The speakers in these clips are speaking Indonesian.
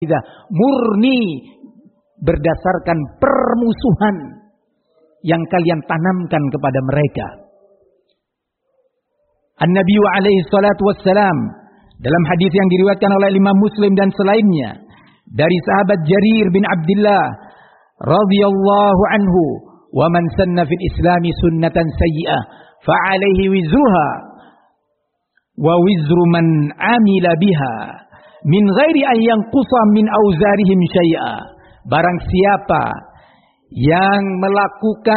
murni berdasarkan permusuhan yang kalian tanamkan kepada mereka. An-Nabi alaihi salatu wassalam dalam hadis yang diriwayatkan oleh Imam Muslim dan selainnya dari sahabat Jarir bin Abdullah radhiyallahu anhu, "Wa man sanna fil islami sunnatan sayyi'ah fa 'alaihi wizruha wa wizru man 'amila biha min ghairi an yanqusa min auzarihim syai'a." Barang siapa yang melakukan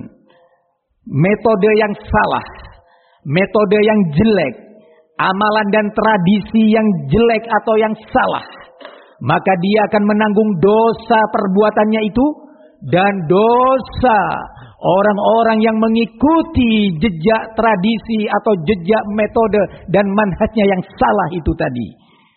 metode yang salah, metode yang jelek, amalan dan tradisi yang jelek atau yang salah, maka dia akan menanggung dosa perbuatannya itu dan dosa orang-orang yang mengikuti jejak tradisi atau jejak metode dan manhajnya yang salah itu tadi.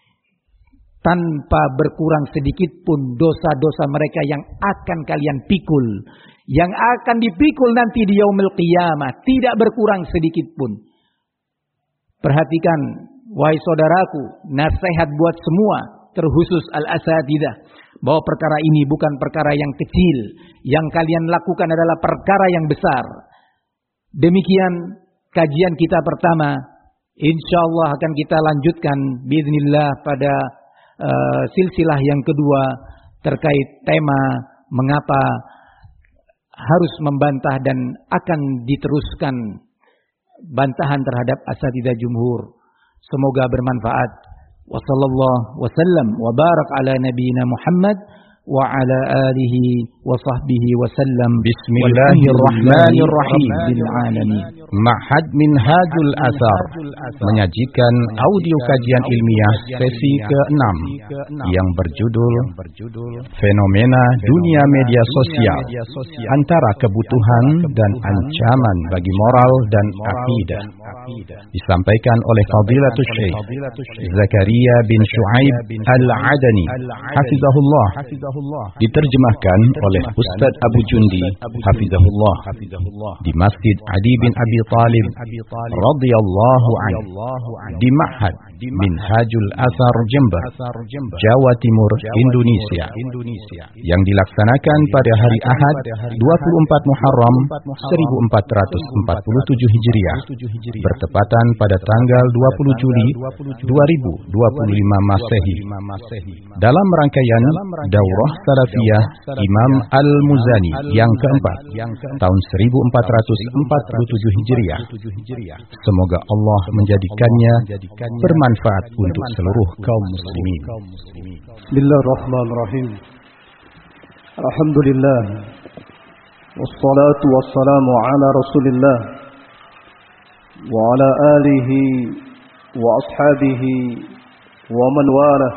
Tanpa berkurang sedikit pun dosa-dosa mereka yang akan kalian pikul, yang akan dipikul nanti di yaumil qiyamah, tidak berkurang sedikit pun. Perhatikan, wahai saudaraku, nasihat buat semua, terkhusus al-asatidzah, bahwa perkara ini bukan perkara yang kecil. Yang kalian lakukan adalah perkara yang besar. Demikian kajian kita pertama. InsyaAllah akan kita lanjutkan biiznillah pada silsilah yang kedua terkait tema mengapa harus membantah, dan akan diteruskan bantahan terhadap asatidzah jumhur. Semoga bermanfaat. Wassallallahu wasallam wa barak ala nabiyyina Muhammad wa ala alihi wa sahbihi wasallam. Bismillahirrahmanirrahim. Ma'had Minhajul Athar menyajikan audio kajian ilmiah sesi ke-6 yang berjudul Fenomena Dunia Media Sosial, Antara Kebutuhan dan Ancaman bagi Moral dan Akidah. Disampaikan oleh Fadilatul Syekh Zakaria bin Syuaib Al-Adani hafizahullah, diterjemahkan oleh Ustaz Abu Jundi hafizahullah di Masjid Adi bin Abi Talib radhiyallahu anhu di Ma'had Minhajul Athar Jember, Jawa Timur, Indonesia, yang dilaksanakan pada hari Ahad 24 Muharram 1447 Hijriah bertepatan pada tanggal 20 Juli 2025 Masehi, dalam rangkaian Daurah Salafiyah Imam Al-Muzani yang keempat tahun 1447 Hijriah. Semoga Allah menjadikannya bermanfaat untuk seluruh kaum muslimin. Bismillahirrahmanirrahim. Alhamdulillah. Wassalatu wassalamu ala Rasulillah wa ala alihi wa ashabihi wa man walah.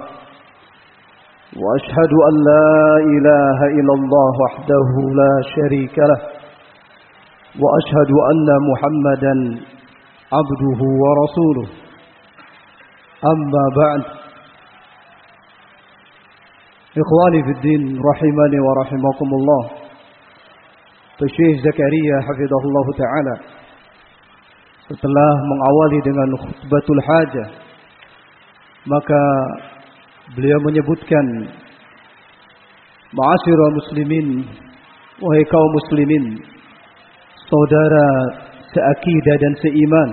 Wa ashhadu an la ilaha illallah wahdahu la syarika lah. Wa ashhadu anna Muhammadan abduhu wa rasuluh. Amma ba'd. Ikhwani fid din rahimani wa rahimakumullah. Syekh Zakaria hafizahullah taala setelah mengawali dengan khutbatul hajah, maka beliau menyebutkan, ma'asyiral muslimin, wahai kaum muslimin, saudara seakidah dan seiman.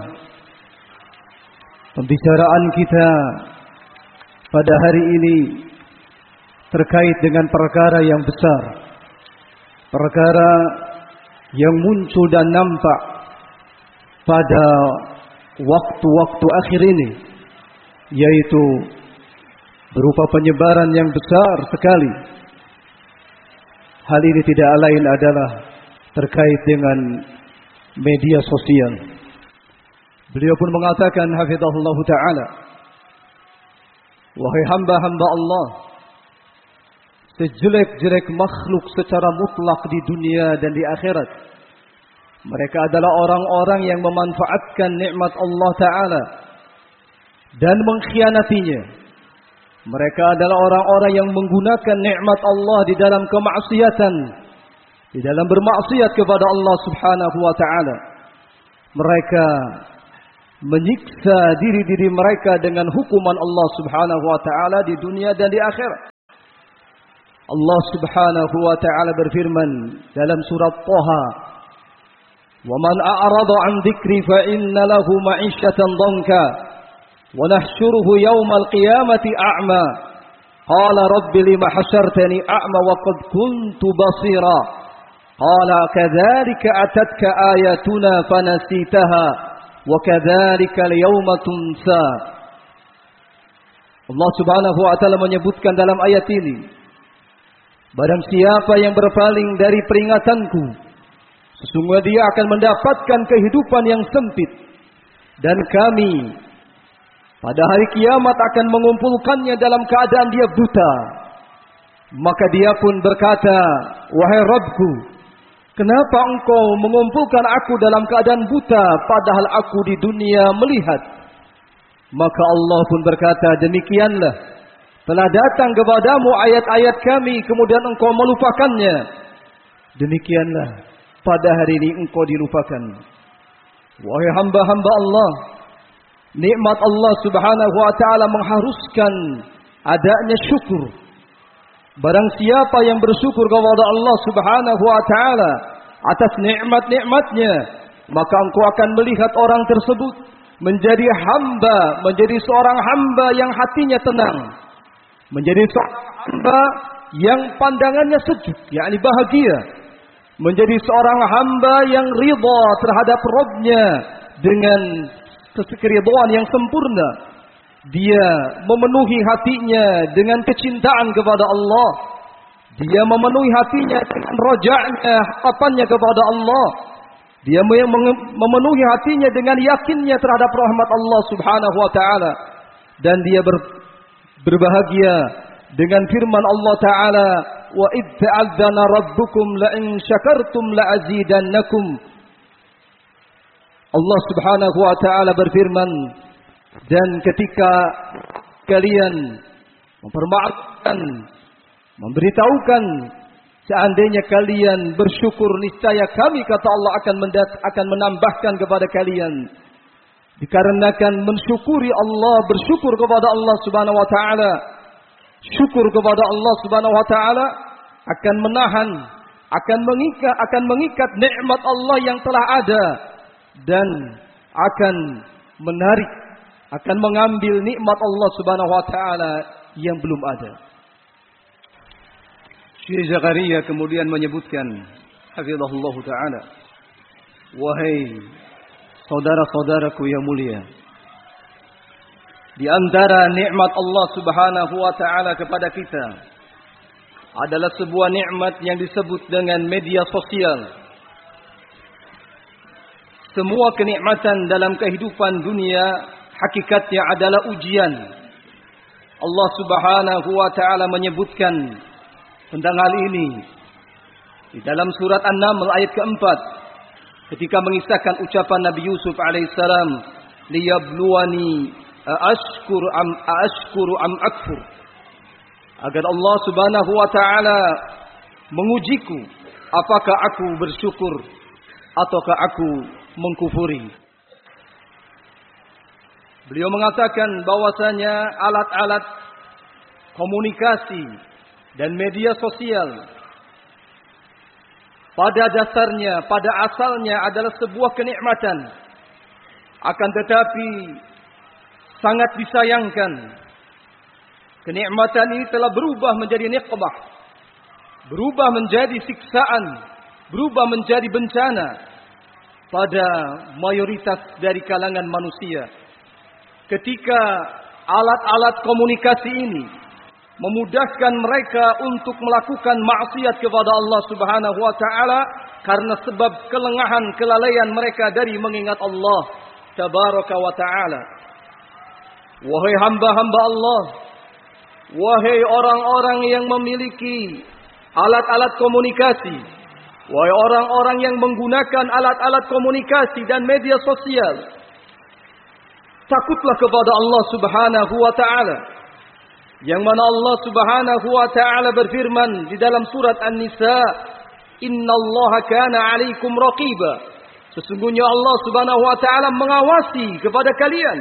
Pembicaraan kita pada hari ini terkait dengan perkara yang besar, perkara yang muncul dan nampak pada waktu-waktu akhir ini, yaitu berupa penyebaran yang besar sekali. Hal ini tidak lain adalah terkait dengan media sosial. Beliau pun mengatakan hafizahullah ta'ala, wahai hamba-hamba Allah, sejelek-jelek makhluk secara mutlak di dunia dan di akhirat, mereka adalah orang-orang yang memanfaatkan nikmat Allah Ta'ala dan mengkhianatinya. Mereka adalah orang-orang yang menggunakan nikmat Allah di dalam kemaksiatan, di dalam bermaksiat kepada Allah Subhanahu wa Ta'ala. Mereka menyiksa diri-diri mereka dengan hukuman Allah Subhanahu wa Ta'ala di dunia dan di akhirat. Allah Subhanahu wa taala berfirman dalam surat Thaha, "Wa man a'rada 'an dzikri fa inna lahu ma'isyatan dhanka wa nahsyuruhu yaumal qiyamati a'ma. Qala rabbi lima hasyartani a'ma wa qad kuntu basira. Qala kadzalika atatka ayatuna fanasitaha wa kadzalika al-yawma tunsa." Allah Subhanahu wa taala menyebutkan dalam ayat ini, barang siapa yang berpaling dari peringatanku, sesungguhnya dia akan mendapatkan kehidupan yang sempit. Dan kami pada hari kiamat akan mengumpulkannya dalam keadaan dia buta. Maka dia pun berkata, "Wahai Rabbku, kenapa engkau mengumpulkan aku dalam keadaan buta, padahal aku di dunia melihat?" Maka Allah pun berkata, "Demikianlah, telah datang kepadamu ayat-ayat kami, kemudian engkau melupakannya. Demikianlah, pada hari ini engkau dilupakan." Wahai hamba-hamba Allah, nikmat Allah Subhanahu wa taala mengharuskan adanya syukur. Barang siapa yang bersyukur kepada Allah Subhanahu wa taala atas nikmat-nikmatnya, maka engkau akan melihat orang tersebut menjadi hamba, menjadi seorang hamba yang hatinya tenang, menjadi seorang hamba yang pandangannya sejuk, yakni bahagia, menjadi seorang hamba yang ridha terhadap Rabb-nya dengan keridhaan yang sempurna. Dia memenuhi hatinya dengan kecintaan kepada Allah. Dia memenuhi hatinya dengan raja'nya, harapannya kepada Allah. Dia memenuhi hatinya dengan yakinnya terhadap rahmat Allah Subhanahu wa taala, dan dia berbahagia dengan firman Allah taala, "Wa id ta'adzana rabbukum la in syakartum la azidannakum." Allah Subhanahu wa taala berfirman, dan ketika kalian mempermaafkan, memberitahukan, seandainya kalian bersyukur, niscaya kami, kata Allah, akan menambahkan kepada kalian. Dikarenakan mensyukuri Allah, bersyukur kepada Allah Subhanahu wa taala, syukur kepada Allah Subhanahu wa taala akan menahan, akan mengikat nikmat Allah yang telah ada, dan akan menarik, akan mengambil nikmat Allah Subhanahu wa taala yang belum ada. Syekh Zakaria kemudian menyebutkan, hafizahullah taala, "Wahai saudara-saudaraku yang mulia, di antara nikmat Allah Subhanahu wa taala kepada kita adalah sebuah nikmat yang disebut dengan media sosial. Semua kenikmatan dalam kehidupan dunia hakikatnya adalah ujian. Allah Subhanahu wa taala menyebutkan tentang hal ini di dalam surat An-Naml ayat keempat, ketika mengisahkan ucapan Nabi Yusuf alaihissalam, "Liyabluwani aashkuru am akfur." Agar Allah Subhanahu wa taala mengujiku, apakah aku bersyukur ataukah aku mengkufuri. Beliau mengatakan bahwasanya alat-alat komunikasi dan media sosial pada dasarnya, pada asalnya adalah sebuah kenikmatan. Akan tetapi sangat disayangkan, kenikmatan ini telah berubah menjadi niqmah, berubah menjadi siksaan, berubah menjadi bencana pada mayoritas dari kalangan manusia. Ketika alat-alat komunikasi ini memudahkan mereka untuk melakukan maksiat kepada Allah Subhanahu wa taala karena sebab kelengahan, kelalaian mereka dari mengingat Allah Tabaraka wa taala. Wahai hamba-hamba Allah, wahai orang-orang yang memiliki alat-alat komunikasi, wahai orang-orang yang menggunakan alat-alat komunikasi dan media sosial, takutlah kepada Allah Subhanahu wa taala. Yang mana Allah Subhanahu wa taala berfirman di dalam surat An-Nisa, "Innallaha kana 'alaikum raqiba." Sesungguhnya Allah Subhanahu wa taala mengawasi kepada kalian.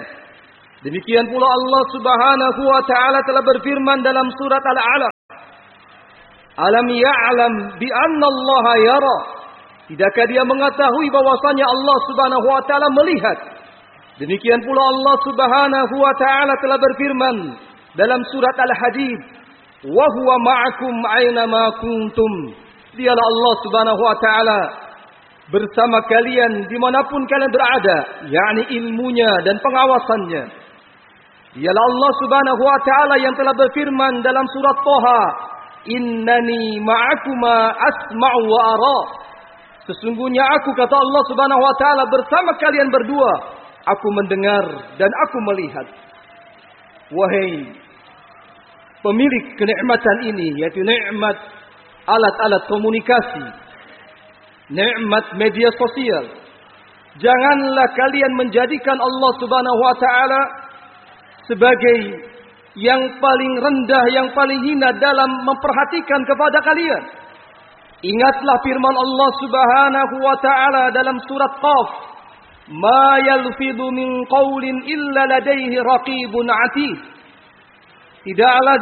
Demikian pula Allah Subhanahu wa taala telah berfirman dalam surat Al-Alaq, Alam ya'lam bi anna Allah yara. Tidakkah dia mengetahui bahwasanya Allah Subhanahu wa taala melihat? Demikian pula Allah Subhanahu wa taala telah berfirman dalam surat Al-Hadid, "Wa huwa ma'akum aina ma kuntum." Dialah Allah Subhanahu wa taala bersama kalian dimanapun kalian berada, yakni ilmunya dan pengawasannya. Dialah Allah Subhanahu wa taala yang telah berfirman dalam surat Thaha, "Innani ma'akuma asma'u wa ara." Sesungguhnya aku, kata Allah Subhanahu wa taala, bersama kalian berdua, aku mendengar dan aku melihat. Wahai pemilik kenikmatan ini, yaitu nikmat alat-alat komunikasi, nikmat media sosial, janganlah kalian menjadikan Allah Subhanahu wa taala sebagai yang paling rendah, yang paling hina dalam memperhatikan kepada kalian. Ingatlah firman Allah Subhanahu wa taala dalam surat Qaf, "Ma yalfidhu min qaulin illa ladaihi raqibun 'atid." Tidaklah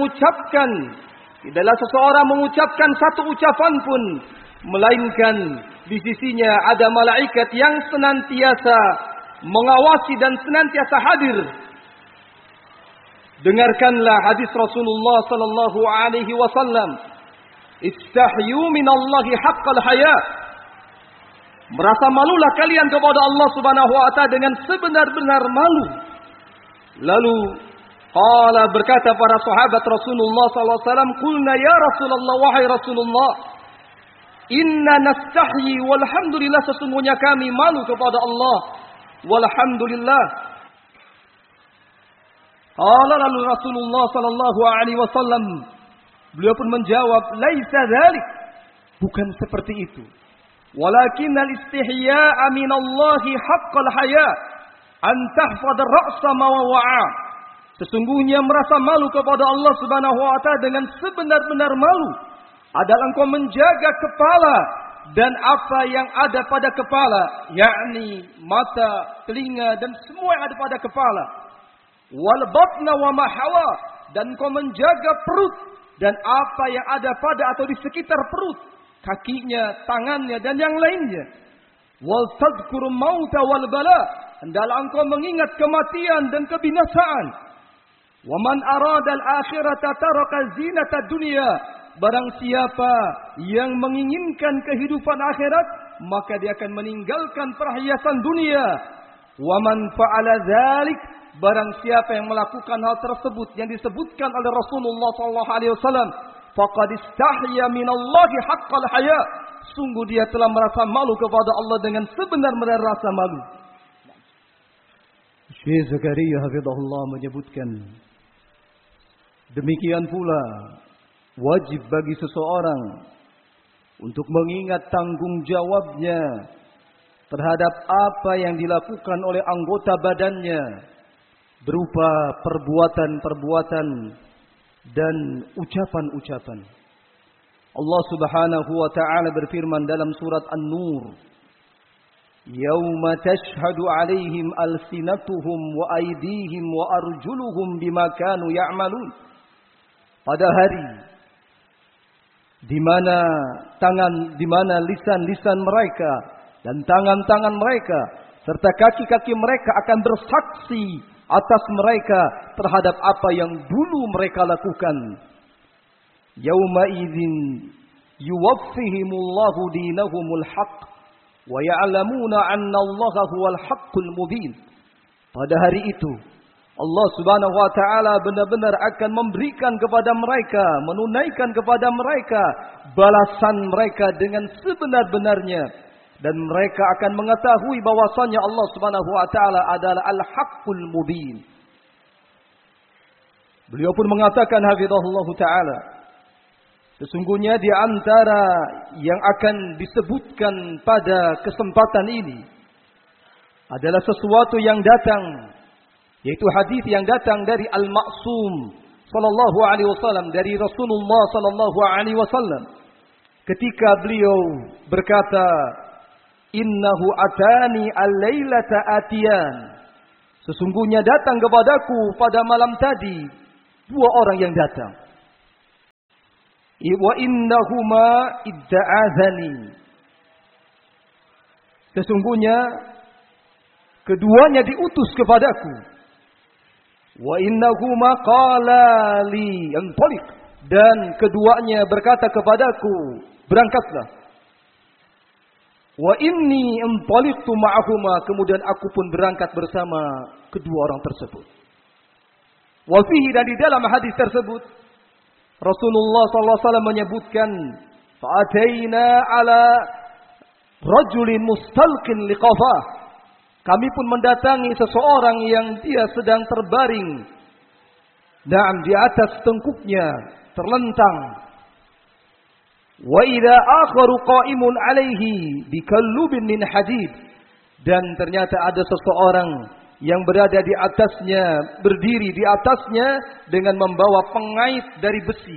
seseorang mengucapkan satu ucapan pun, melainkan di sisinya ada malaikat yang senantiasa mengawasi dan senantiasa hadir. Dengarkanlah hadis Rasulullah sallallahu alaihi wasallam, "Istahyu minallahi haqqal haya." Merasa malulah kalian kepada Allah Subhanahu wa taala dengan sebenar-benar malu. Lalu berkata para sahabat Rasulullah sallallahu alaihi wasallam, "Qulna ya Rasulullah, wahai Rasulullah, inna nastahyi walhamdulillah, sesungguhnya kami malu kepada Allah, walhamdulillah." Lalu Rasulullah sallallahu alaihi wasallam, beliau pun menjawab, "Laisa dzalik." Bukan seperti itu. "Walakinnal istihya'a minallahi haqqal haya an tahfadha ra'sa ma wa'a." Sesungguhnya merasa malu kepada Allah Subhanahu wa taala dengan sebenar-benar malu adalah engkau menjaga kepala dan apa yang ada pada kepala, yakni mata, telinga dan semua yang ada pada kepala. Wal batna wa ma hawa, dan engkau menjaga perut dan apa yang ada pada atau di sekitar perut, kakinya, tangannya dan yang lainnya. Wal tadhkuru mauta wal bala, hendaklah engkau mengingat kematian dan kebinasaan. Wa man arada al-akhirata taraka zinata dunya, barang siapa yang menginginkan kehidupan akhirat, maka dia akan meninggalkan perhiasan dunia. Wa man fa'ala dzalik, barang siapa yang melakukan hal tersebut yang disebutkan oleh Rasulullah sallallahu alaihi wasallam, faqad istahya minallahi haqqal haya, sungguh dia telah merasa malu kepada Allah dengan sebenar-benar rasa malu. Syekh Zakaria hafizahullah menyebutkan, demikian pula wajib bagi seseorang untuk mengingat tanggung jawabnya terhadap apa yang dilakukan oleh anggota badannya berupa perbuatan-perbuatan dan ucapan-ucapan. Allah Subhanahu wa taala berfirman dalam surat An-Nur, "Yauma tashhadu 'alaihim alsinatuhum wa aydihim wa arjuluhum bima kanu ya'malun." Pada hari di mana lisan-lisan mereka dan tangan-tangan mereka serta kaki-kaki mereka akan bersaksi atas mereka terhadap apa yang dulu mereka lakukan. Yauma idzin yuwaffihimullahu dinahumul haqq wa ya'lamuna anna Allaha huwal haqqul mubin. Pada hari itu Allah Subhanahu wa taala benar-benar akan memberikan kepada mereka, menunaikan kepada mereka balasan mereka dengan sebenar-benarnya, dan mereka akan mengetahui bahwasanya Allah Subhanahu wa taala adalah Al-Haqqul Mubin. Beliau pun mengatakan hafizahullah taala, sesungguhnya di antara yang akan disebutkan pada kesempatan ini adalah sesuatu yang datang, yaitu hadis yang datang dari Al-Ma'sum sallallahu alaihi wasallam, dari Rasulullah sallallahu alaihi wasallam, ketika beliau berkata, "Innahu atani al-lailata atiyan." Sesungguhnya datang kepadaku pada malam tadi dua orang yang datang. Wa innahuma idda'adzani. Sesungguhnya keduanya diutus kepadaku. Wa innahuma qala li antaliq, dan keduanya berkata kepadaku, berangkatlah. Wa inni antaliqtu ma'ahuma, kemudian aku pun berangkat bersama kedua orang tersebut. Wa fihi, dan di dalam hadis tersebut Rasulullah sallallahu alaihi wasallam menyebutkan, fa'ataina ala rajulin mustalqin liqafah. Kami pun mendatangi seseorang yang dia sedang terbaring, di atas tengkuknya, terlentang. Wa idza akharu qa'imun 'alaihi bikallubin min hadid, dan ternyata ada seseorang yang berada di atasnya, berdiri di atasnya dengan membawa pengait dari besi.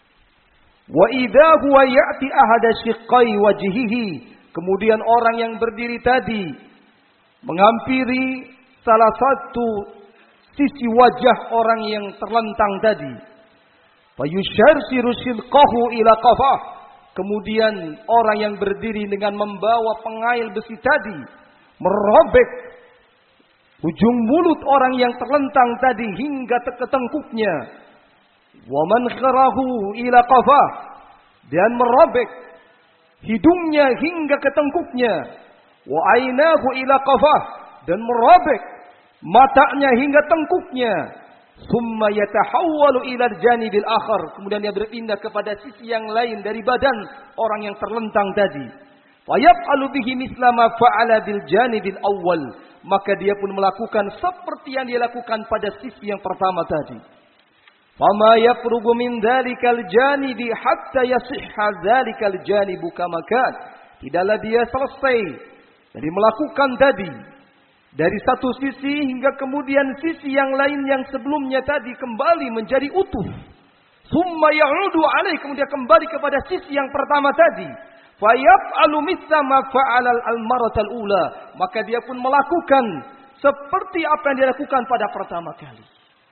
Wa idza huwa ya'ti ahada shiqqai wajhihi, kemudian orang yang berdiri tadi menghampiri salah satu sisi wajah orang yang terlentang tadi. Fayusharsiru shilqahu ila qafah, kemudian orang yang berdiri dengan membawa pengail besi tadi merobek ujung mulut orang yang terlentang tadi hingga ke tengkuknya. Wa mankharahu ila qafah, dan merobek hidungnya hingga ke tengkuknya. Wa ainahu ila qafah, dan merobek matanya hingga tengkuknya. Summa yatahawwalu ila al-janibil akhar, kemudian dia berpindah kepada sisi yang lain dari badan orang yang terlentang tadi. Fa yaf'alu bihi misla ma fa'ala bil janibil awwal, maka dia pun melakukan seperti yang dia lakukan pada sisi yang pertama tadi. Fama yafrugu min dzalikal janibi hatta yasihha dzalikal janibu kama kan, tidaklah dia selesai dari melakukan tadi dari satu sisi hingga kemudian sisi yang lain yang sebelumnya tadi kembali menjadi utuh. Summa ya'udu alaih, kemudian kembali kepada sisi yang pertama tadi. Fayaf'alu mithla ma fa'ala al-maratal ula, maka dia pun melakukan seperti apa yang dia lakukan pada pertama kali.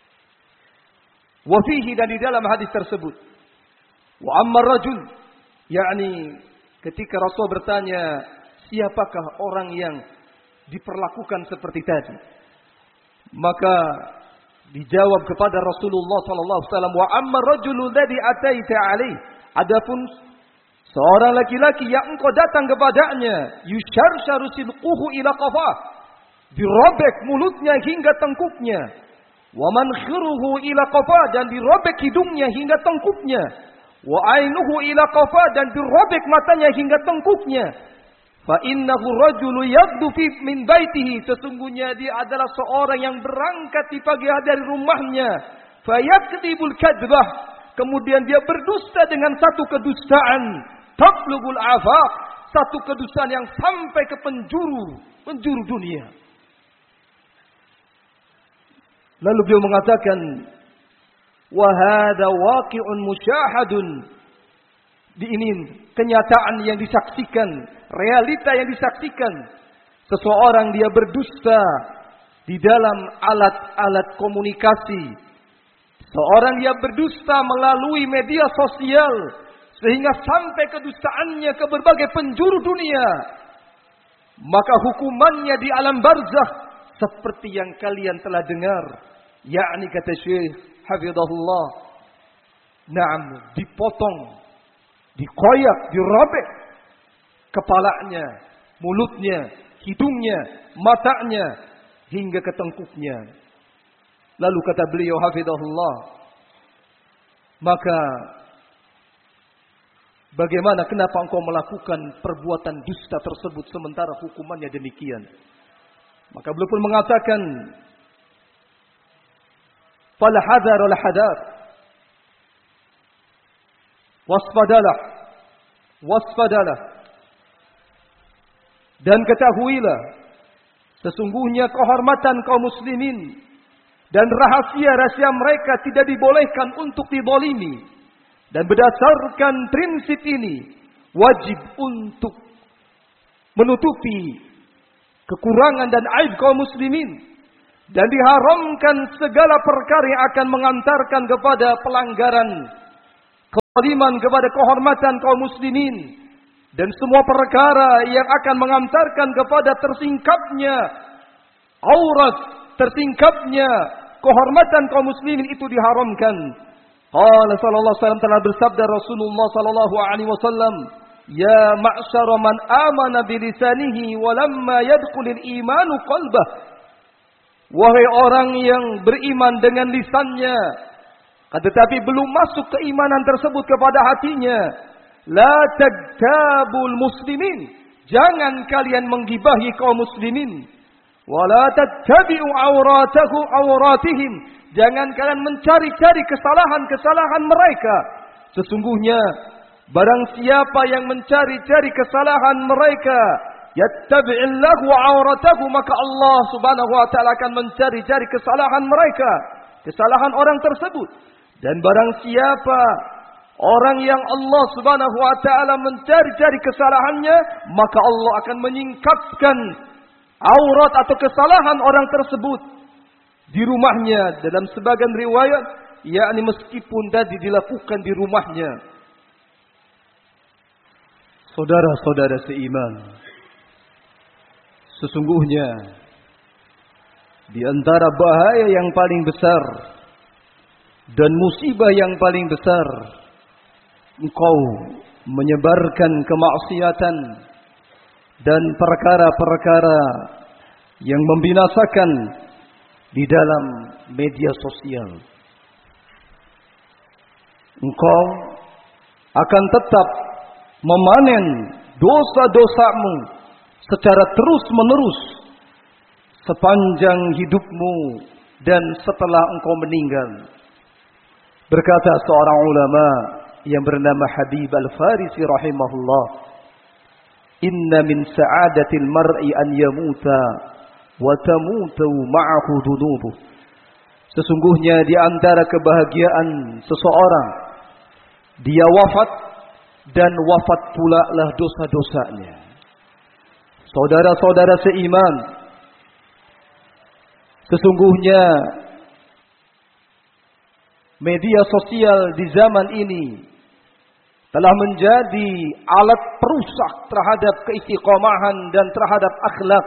Wa fihi, dan di dalam hadis tersebut, wa amma rajul, yakni ketika Rasul bertanya, siapakah orang yang diperlakukan seperti tadi? Maka dijawab kepada Rasulullah sallallahu alaihi wasallam, wa amma rajulul ladzi ataita alaihi, adapun seorang laki-laki yang engkau datang kepadanya, yusharsharu silquhu ila qafah, dirobek mulutnya hingga tengkuknya. Wa mankhiruhu ila qafah, dan dirobek hidungnya hingga tengkuknya. Wa ainuhu ila qafah, dan dirobek matanya hingga tengkuknya. Fa innahu rajulu yaghdu fi min baitihi, sesungguhnya dia adalah seorang yang berangkat di pagi hari dari rumahnya. Fa yakdibul kadzbah, kemudian dia berdusta dengan satu kedustaan. Tablugul afaq, satu kedustaan yang sampai ke penjuru dunia. Lalu beliau mengatakan, wa hadza waqi'un musyahadun, ini kenyataan yang disaksikan, realita yang disaksikan. Seseorang dia berdusta di dalam alat-alat komunikasi. Seorang dia berdusta melalui media sosial, sehingga sampai kedustaannya ke berbagai penjuru dunia. Maka hukumannya di alam barzakh seperti yang kalian telah dengar, yakni kata Syekh hafizahullah, na'am, dipotong, dikoyak, dirobek kepalanya, mulutnya, hidungnya, matanya hingga ke tengkuknya. Lalu kata beliau hafizahullah, maka bagaimana, kenapa engkau melakukan perbuatan dusta tersebut sementara hukumannya demikian? Maka beliau pun mengatakan, fal hadar wal hadar, wasfadalah, dan ketahuilah sesungguhnya kehormatan kaum muslimin dan rahasia-rahasia mereka tidak dibolehkan untuk dizalimi. Dan berdasarkan prinsip ini, wajib untuk menutupi kekurangan dan aib kaum muslimin, dan diharamkan segala perkara yang akan mengantarkan kepada pelanggaran kezaliman kepada kehormatan kaum muslimin dan semua perkara yang akan mengantarkan kepada tersingkapnya aurat, tersingkapnya kehormatan kaum muslimin itu diharamkan. Qala sallallahu alaihi wasallam, telah bersabda Rasulullah sallallahu alaihi wasallam, ya ma'syara man amana bilisanihi wa lamma yadkhulul imanu qalbah. Wahai orang yang beriman dengan lisannya, tetapi belum masuk keimanan tersebut kepada hatinya, la tagtabul muslimin, jangan kalian menggibahi kaum muslimin, wala tattabi'u auratihim, jangan kalian mencari-cari kesalahan-kesalahan mereka. Sesungguhnya barang siapa yang mencari-cari kesalahan mereka, yattabi'illahu auratahu, maka Allah Subhanahu wa taala akan mencari-cari kesalahan mereka, kesalahan orang tersebut. Dan barang siapa orang yang Allah Subhanahu wa taala mencari-cari kesalahannya, maka Allah akan menyingkapkan aurat atau kesalahan orang tersebut di rumahnya. Dalam sebagian riwayat, yakni meskipun tadi dilakukan di rumahnya. Saudara-saudara seiman, sesungguhnya di antara bahaya yang paling besar dan musibah yang paling besar, engkau menyebarkan kemaksiatan dan perkara-perkara yang membinasakan di dalam media sosial. Engkau akan tetap memanen dosa-dosamu secara terus-menerus sepanjang hidupmu dan setelah engkau meninggal. Berkata seorang ulama yang bernama Habib Al-Farisi rahimahullah, inna min sa'adatil mar'i an yamuta wa tamutu ma'ahu dhunubuh. Sesungguhnya di antara kebahagiaan seseorang, dia wafat dan wafat pula lah dosa-dosanya. Saudara-saudara seiman, sesungguhnya media sosial di zaman ini telah menjadi alat perusak terhadap keistiqomahan dan terhadap akhlak.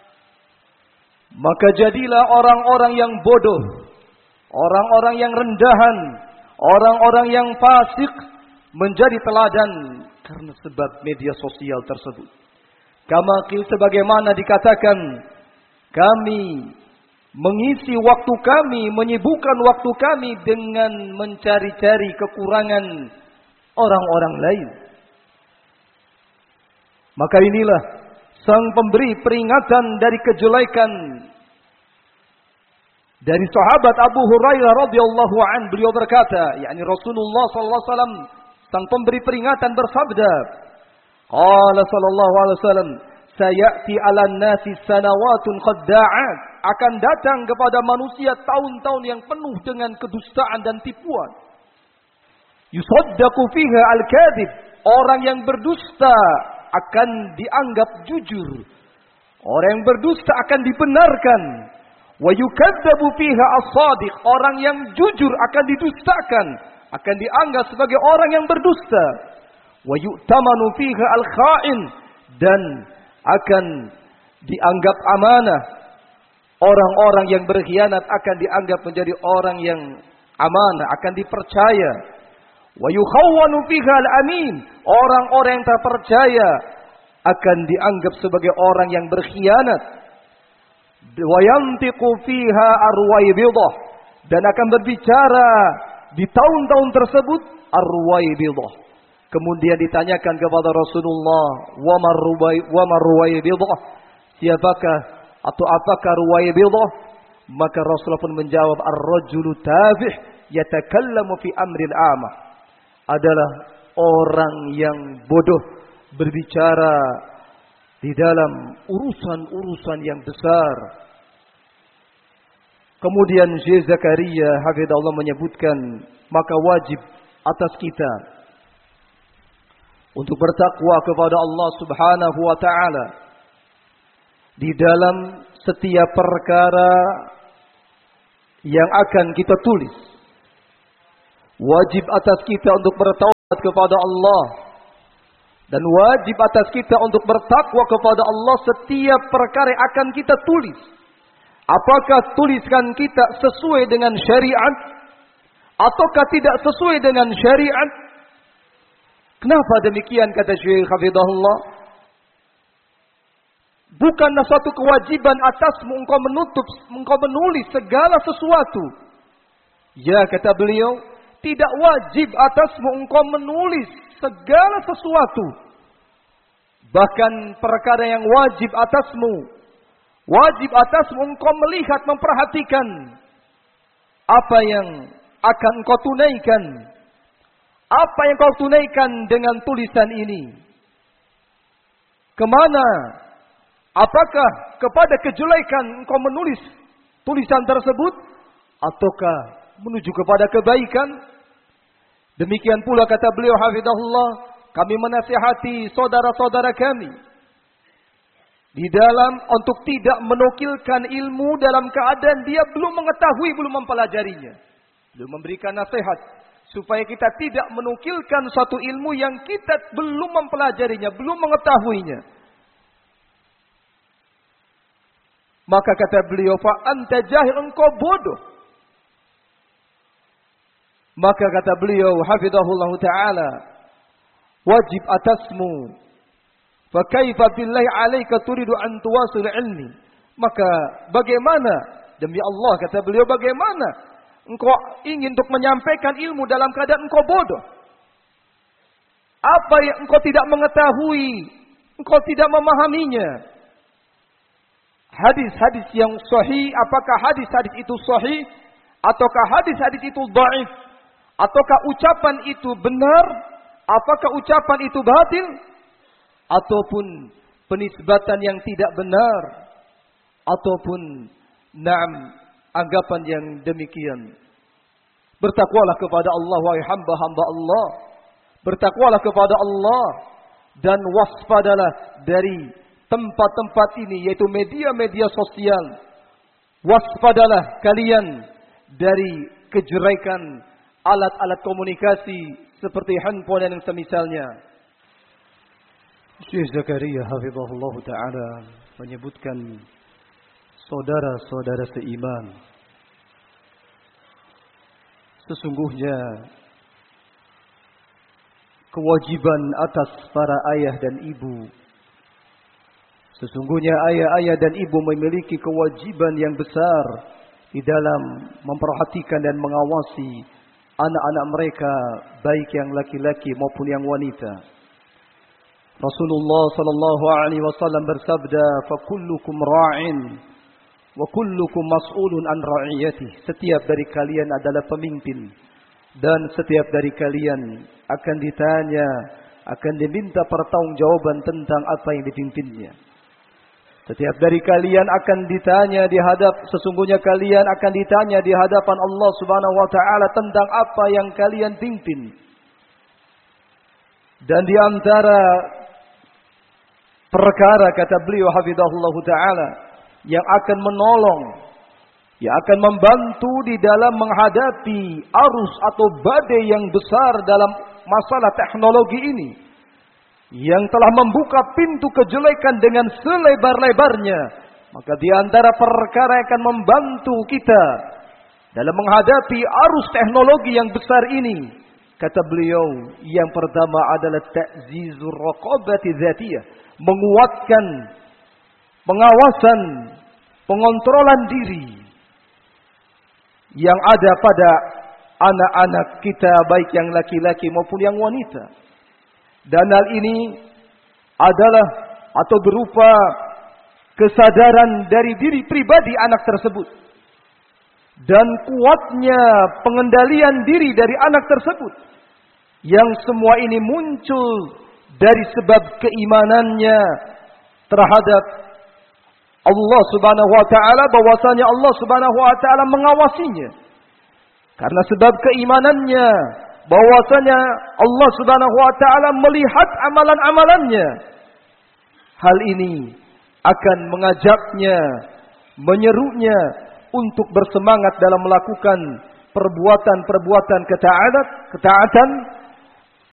Maka jadilah orang-orang yang bodoh, orang-orang yang rendahan, orang-orang yang fasik menjadi teladan karena sebab media sosial tersebut. Sebagaimana dikatakan, kami mengisi waktu kami, menyibukkan waktu kami dengan mencari-cari kekurangan orang-orang lain. Maka inilah sang pemberi peringatan dari kejelekan dari sahabat Abu Hurairah radhiyallahu an. Beliau berkata, yakni Rasulullah sallallahu alaihi wasallam, sang pemberi peringatan bersabda, qala sallallahu alaihi wasallam, sayati 'alan nasi sanawatun qadda'at, akan datang kepada manusia tahun-tahun yang penuh dengan kedustaan dan tipuan. Yusaddaqu fiha al-kadhib, orang yang berdusta akan dianggap jujur. Orang yang berdusta akan dibenarkan. Wa yukadzabu fiha as-shadiq, orang yang jujur akan didustakan, akan dianggap sebagai orang yang berdusta. Wa yu'tamanu fiha al-kha'in, dan akan dianggap amanah. Orang-orang yang berkhianat akan dianggap menjadi orang yang amanah, akan dipercaya. Wa yukhawwanu fiha al-amin, orang-orang yang terpercaya akan dianggap sebagai orang yang berkhianat. Wa yantiqu fiha arwaybidah, dan akan berbicara di tahun-tahun tersebut arwaybidah. Kemudian ditanyakan kepada Rasulullah, wa marwaybidah, siapakah atau apakah ruwaybidah? Maka Rasulullah pun menjawab, ar-rajulu tafih yatakallamu fi amril amah, adalah orang yang bodoh berbicara di dalam urusan-urusan yang besar. Kemudian Syekh Zakaria hafizahullah menyebutkan, maka wajib atas kita untuk bertakwa kepada Allah Subhanahu wa taala di dalam setiap perkara yang akan kita tulis. Wajib atas kita untuk bertaubat kepada Allah. Dan wajib atas kita untuk bertakwa kepada Allah setiap perkara yang akan kita tulis. Apakah tuliskan kita sesuai dengan syariat ataukah tidak sesuai dengan syariat? Kenapa demikian kata Syekh Hafizahullah? Bukanlah suatu kewajiban atasmu engkau menulis segala sesuatu. Ya, kata beliau, tidak wajib atasmu engkau menulis segala sesuatu. Bahkan perkara yang wajib atasmu engkau melihat, memperhatikan apa yang akan engkau tunaikan. Apa yang kau tunaikan dengan tulisan ini? Kemana? Apakah kepada kejelekan engkau menulis tulisan tersebut? Ataukah menuju kepada kebaikan? Demikian pula kata beliau hafizahullah, kami menasihati saudara-saudara kami di dalam untuk tidak menukilkan ilmu dalam keadaan dia belum mengetahui, belum mempelajarinya. Belum memberikan nasihat supaya kita tidak menukilkan suatu ilmu yang kita belum mempelajarinya, belum mengetahuinya. Maka kata beliau, fa anta jahil, engkau bodoh. Maka kata beliau hafizahullah taala, wajib atasmu, fa kaifa billahi alaika turidu an tuwasil ilmi. Maka bagaimana, demi Allah kata beliau, bagaimana engkau ingin untuk menyampaikan ilmu dalam keadaan engkau bodoh? Apa yang engkau tidak mengetahui, engkau tidak memahaminya. Hadis-hadis yang sahih, apakah hadis-hadis itu sahih ataukah hadis-hadis itu dhaif? Ataukah ucapan itu benar? Apakah ucapan itu batil? Ataupun penisbatan yang tidak benar? Ataupun anggapan yang demikian. Bertakwalah kepada Allah, wahai hamba-hamba Allah. Bertakwalah kepada Allah dan waspadalah dari tempat-tempat ini, yaitu media-media sosial. Waspadalah kalian dari kejelekan alat-alat komunikasi seperti handphone dan semisalnya. Syekh Zakaria hafizahullah taala menyebutkan saudara-saudara seiman, sesungguhnya kewajiban atas para ayah dan ibu. Sesungguhnya ayah-ayah dan ibu memiliki kewajiban yang besar di dalam memperhatikan dan mengawasi anak-anak mereka, baik yang laki-laki maupun yang wanita. Rasulullah sallallahu alaihi wasallam bersabda, "Fa kullukum ra'in wa kullukum mas'ulun an ra'iyatihi." Setiap dari kalian adalah pemimpin dan setiap dari kalian akan ditanya, akan diminta pertanggungjawaban tentang apa yang dipimpinnya. Setiap dari kalian akan ditanya sesungguhnya kalian akan ditanya di hadapan Allah Subhanahu wa taala tentang apa yang kalian pimpin. Dan di antara perkara kata beliau hafizahullah taala yang akan menolong, yang akan membantu di dalam menghadapi arus atau badai yang besar dalam masalah teknologi ini, yang telah membuka pintu kejelekan dengan selebar-lebarnya, maka di antara perkara yang akan membantu kita dalam menghadapi arus teknologi yang besar ini, kata beliau, yang pertama adalah ta'zizur raqabati dzatiyah, menguatkan pengawasan, pengontrolan diri yang ada pada anak-anak kita, baik yang laki-laki maupun yang wanita. Dan hal ini adalah atau berupa kesadaran dari diri pribadi anak tersebut dan kuatnya pengendalian diri dari anak tersebut, yang semua ini muncul dari sebab keimanannya terhadap Allah Subhanahu wa taala, bahwasanya Allah Subhanahu wa taala mengawasinya. Karena sebab keimanannya bahwasanya Allah Subhanahu wa taala melihat amalan-amalannya. Hal ini akan mengajaknya, menyerunya untuk bersemangat dalam melakukan perbuatan-perbuatan ketaatan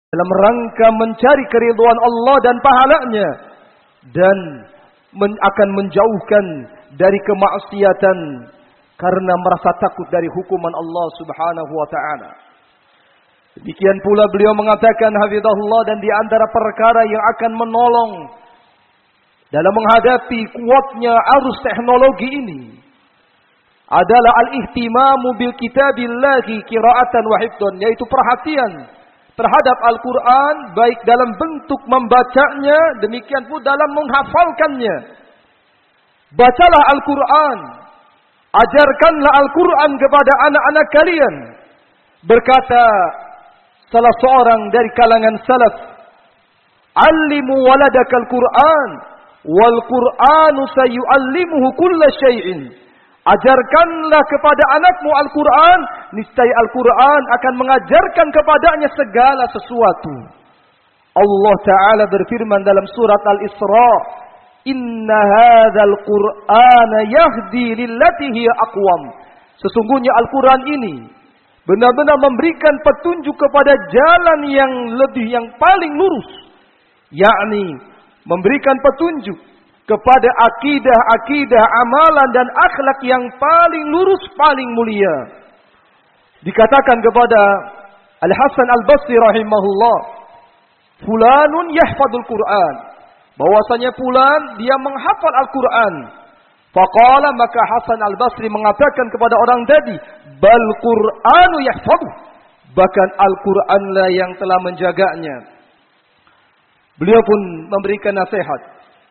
dalam rangka mencari keridhaan Allah dan pahalanya, dan akan menjauhkan dari kemaksiatan karena merasa takut dari hukuman Allah Subhanahu wa taala. Demikian pula beliau mengatakan hafizahullah, dan di antara perkara yang akan menolong dalam menghadapi kuatnya arus teknologi ini adalah al-ihtimamu bil kitabillahi qira'atan wa hifdhan, yaitu perhatian terhadap Al-Quran, baik dalam bentuk membacanya, demikian pun dalam menghafalkannya. Bacalah Al-Quran, ajarkanlah Al-Quran kepada anak-anak kalian. Berkata salah seorang dari kalangan salaf, "Allimu waladakal Quran, wal Quranu sayu'allimuhu kulla syai'in." Ajarkanlah kepada anakmu Al-Quran, niscaya Al-Quran akan mengajarkan kepadanya segala sesuatu. Allah Ta'ala berfirman dalam surat Al-Isra, "Inna hadzal Qur'ana yahdi lillati hiya aqwam." Sesungguhnya Al-Quran ini benar-benar memberikan petunjuk kepada jalan yang paling lurus, yakni memberikan petunjuk kepada akidah, amalan dan akhlak yang paling lurus, paling mulia. Dikatakan kepada Al-Hasan Al-Basri rahimahullah, "Fulanun yahfadul Qur'an." Bahwasanya fulan dia menghafal Al-Quran. Faqala, maka Hasan Al-Basri mengatakan kepada orang tadi, "Bal Qur'anu yahfaduh." Bahkan Al-Qur'anlah yang telah menjaganya. Beliau pun memberikan nasihat.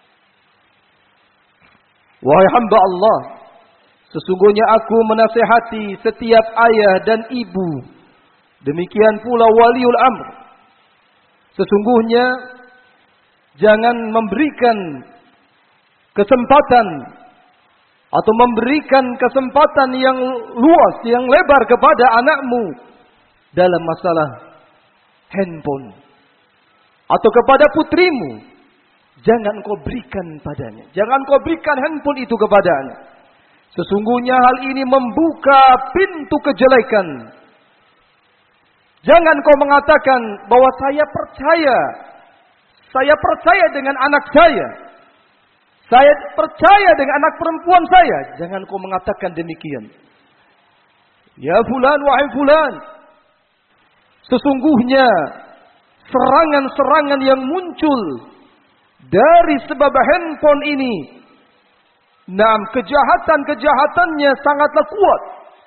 "Wahai hamba Allah, sesungguhnya aku menasihati setiap ayah dan ibu, demikian pula waliul amr. Sesungguhnya jangan memberikan kesempatan atau memberikan kesempatan yang luas, yang lebar kepada anakmu dalam masalah handphone, atau kepada putrimu. Jangan kau berikan padanya. Jangan kau berikan handphone itu kepadanya. Sesungguhnya hal ini membuka pintu kejelekan. Jangan kau mengatakan bahwa saya percaya dengan anak saya. Saya percaya dengan anak perempuan saya." Jangan kau mengatakan demikian. "Ya fulan, wahai fulan, sesungguhnya serangan-serangan yang muncul dari sebab handphone ini, kejahatan-kejahatannya sangatlah kuat.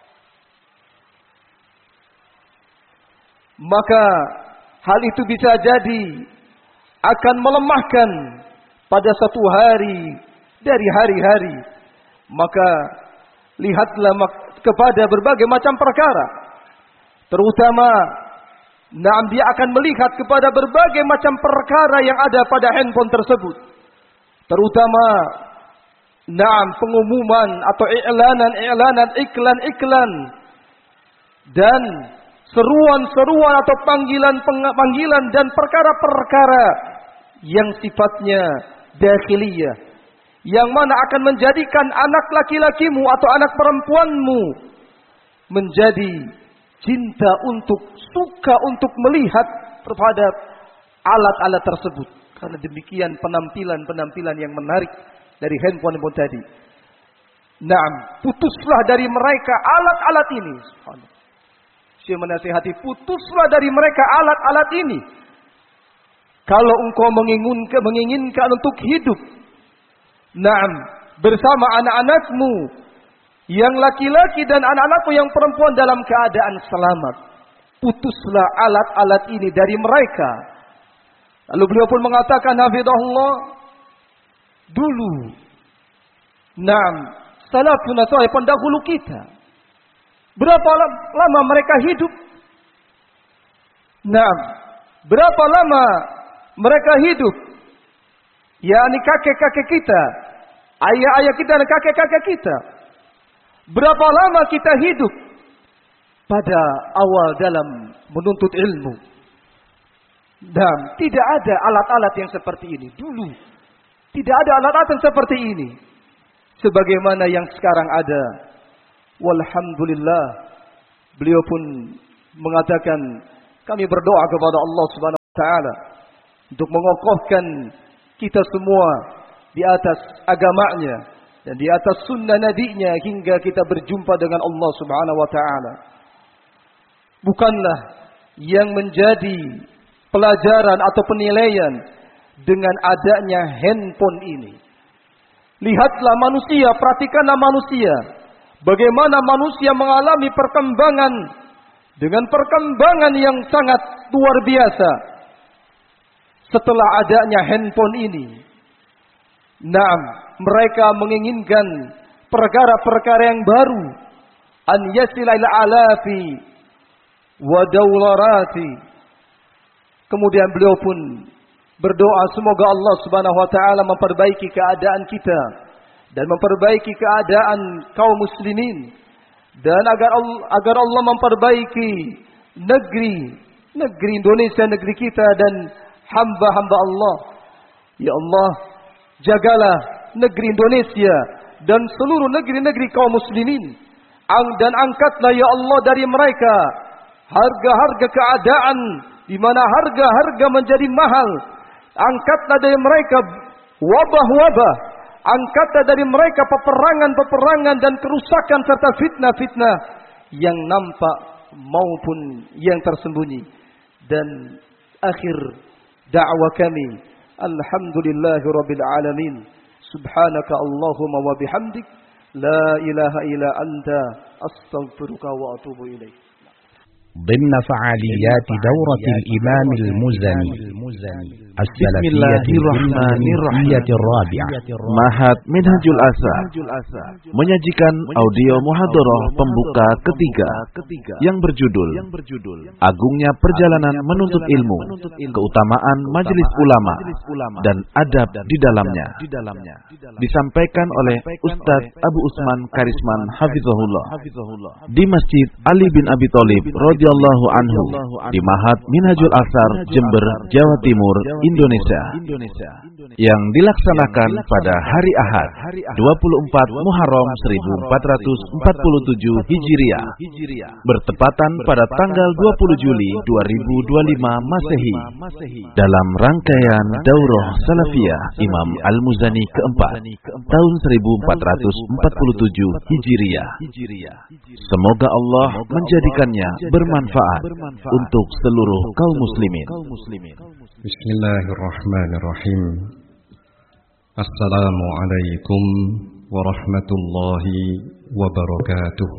Maka hal itu bisa jadi akan melemahkan pada satu hari dari hari-hari. Maka lihatlah kepada berbagai macam perkara, terutama dia akan melihat kepada berbagai macam perkara yang ada pada handphone tersebut. Terutama pengumuman atau iklan-iklan, dan seruan-seruan atau panggilan dan perkara-perkara yang sifatnya dakhiliyah, yang mana akan menjadikan anak laki-lakimu atau anak perempuanmu menjadi suka untuk melihat kepada alat-alat tersebut. Karena demikian penampilan yang menarik dari handphone tadi. Putuslah dari mereka alat-alat ini. Saya menasihati, putuslah dari mereka alat-alat ini. Kalau engkau menginginkan untuk hidup, bersama anak-anakmu yang laki-laki dan anak-anakmu yang perempuan dalam keadaan selamat, putuslah alat-alat ini dari mereka. Lalu beliau pun mengatakan, hafizahullah, dulu, salafun salih, pendahulu kita, berapa lama mereka hidup? Berapa lama mereka hidup? yakni kakek-kakek kita, ayah-ayah kita dan kakek-kakek kita. Berapa lama kita hidup pada awal dalam menuntut ilmu. Dan tidak ada alat-alat yang seperti ini dulu. Tidak ada alat-alat yang seperti ini sebagaimana yang sekarang ada. Walhamdulillah. Beliau pun mengatakan, kami berdoa kepada Allah Subhanahu Ta'ala untuk mengokohkan kita semua di atas agamanya dan di atas sunnah nabinya hingga kita berjumpa dengan Allah Subhanahu wa Ta'ala. Bukanlah yang menjadi pelajaran atau penilaian dengan adanya handphone ini. Lihatlah manusia, perhatikanlah manusia. Bagaimana manusia mengalami perkembangan dengan perkembangan yang sangat luar biasa setelah adanya handphone ini. Naam, mereka menginginkan perkara-perkara yang baru. An yasilal alafi wa dawlarati. Kemudian beliau pun berdoa semoga Allah Subhanahu wa taala memperbaiki keadaan kita dan memperbaiki keadaan kaum muslimin, dan agar Allah memperbaiki negeri Indonesia, negeri kita dan hamba-hamba Allah. Ya Allah, jagalah negeri Indonesia dan seluruh negeri-negeri kaum muslimin, dan angkatlah ya Allah dari mereka harga-harga keadaan di mana harga-harga menjadi mahal. Angkatlah dari mereka wabah-wabah, angkatlah dari mereka peperangan-peperangan dan kerusakan serta fitnah-fitnah yang nampak maupun yang tersembunyi. Dan akhir da'wah kami, alhamdulillahirabbil alamin, subhanaka Allahumma wa bihamdik, la ilaha illa anta, astaghfiruka wa atubu ilaik. ضمن فعاليات دورة الإمام المزني السلفية الرحمانية الرابعة. Ma'had Minhajul Asar menyajikan audio muhadharah pembuka ketiga yang berjudul Agungnya Perjalanan Menuntut Ilmu, Keutamaan Majelis Ulama dan Adab di Dalamnya, disampaikan oleh Ustaz Abu Usman Karisman Hafizahullah di Masjid Ali bin Abi Thalib radhiyallahu anhu di Ma'had Minhajul Asar, Jember, Jawa Timur, Indonesia, yang dilaksanakan pada hari Ahad 24 Muharram 1447 Hijriah bertepatan pada tanggal 20 Juli 2025 Masehi, dalam rangkaian Daurah Salafiyah Imam Al-Muzani keempat tahun 1447 Hijriah. Semoga Allah menjadikannya bermanfaat untuk seluruh kaum muslimin. Bismillahirrahmanirrahim. Assalamualaikum warahmatullahi wabarakatuh.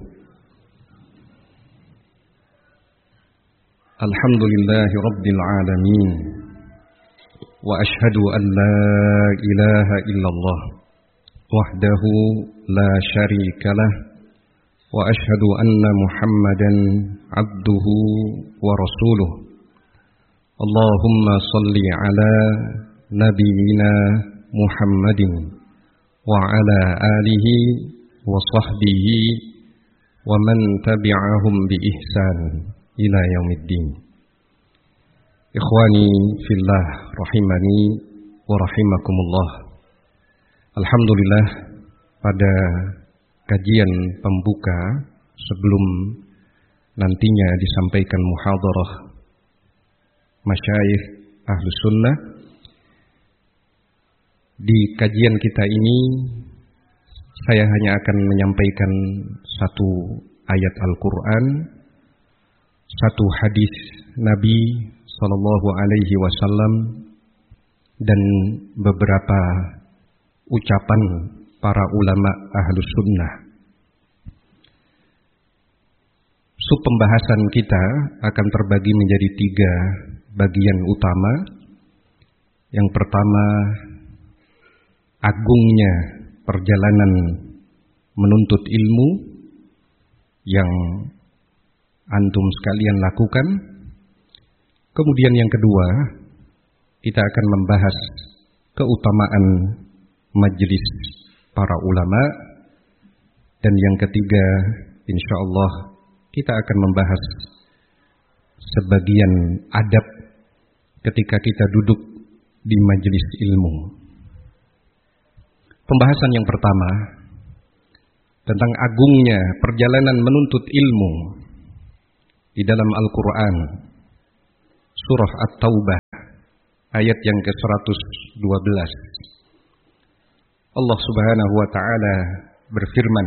Alhamdulillahi rabbil alamin. Wa ashhadu an la ilaha illallah wahdahu la syarika lah. Wa ashhadu anna Muhammadan abduhu wa rasuluh. Allahumma salli ala nabiyyina Muhammadin wa ala alihi wa sahbihi wa man tabi'ahum bi ihsan ila yaumiddin. Ikhwani fillah rahimani wa rahimakumullah. Alhamdulillah, pada kajian pembuka sebelum nantinya disampaikan muhadharah masyayikh Ahlus Sunnah, di kajian kita ini saya hanya akan menyampaikan satu ayat Al-Quran, satu hadis Nabi Sallallahu Alaihi Wasallam, dan beberapa ucapan para ulama Ahlus Sunnah. Pembahasan kita akan terbagi menjadi 3 bagian utama. Yang pertama, agungnya perjalanan menuntut ilmu yang antum sekalian lakukan. Kemudian yang kedua, kita akan membahas keutamaan majelis para ulama. Dan yang ketiga, insyaallah kita akan membahas sebagian adab ketika kita duduk di majelis ilmu. Pembahasan yang pertama tentang agungnya perjalanan menuntut ilmu. Di dalam Al-Quran, surah At-Taubah ayat yang ke-112. Allah Subhanahu wa taala berfirman,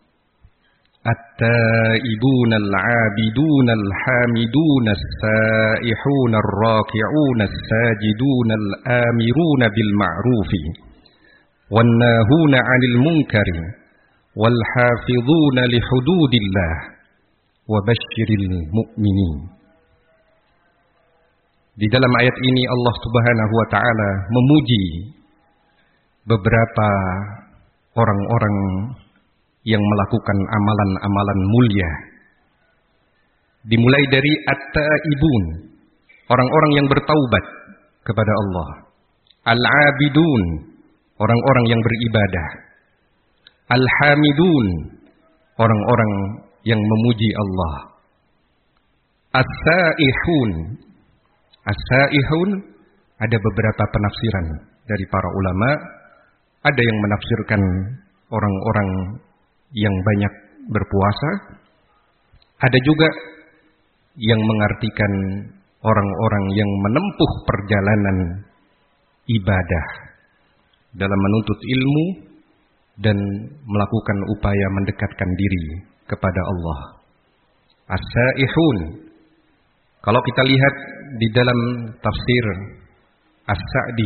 At-taibuna al-'abiduna al-hamiduna as-saihuna ar-raki'una as-sajiduna al-amiruna bil ma'rufi wan-nahuna 'anil munkari wal hafizuna li hududillah wa basyiril mu'minin. Di dalam ayat ini Allah Subhanahu wa taala memuji beberapa orang-orang yang melakukan amalan-amalan mulia. Dimulai dari at-taibun, orang-orang yang bertaubat kepada Allah. Al-abidun, orang-orang yang beribadah. Al-hamidun, orang-orang yang memuji Allah. As-saihun, as-saihun ada beberapa penafsiran dari para ulama. Ada yang menafsirkan orang-orang yang banyak berpuasa. Ada juga yang mengartikan orang-orang yang menempuh perjalanan ibadah dalam menuntut ilmu dan melakukan upaya mendekatkan diri kepada Allah. As-saihun, kalau kita lihat di dalam tafsir As-Sa'di,